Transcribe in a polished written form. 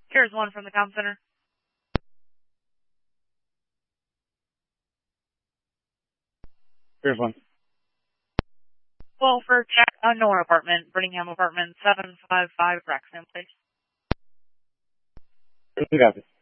Here's one from the comm center. Here's one. Well, for Jack Nora apartment, Birmingham apartment 755 Braxton Place. Got it.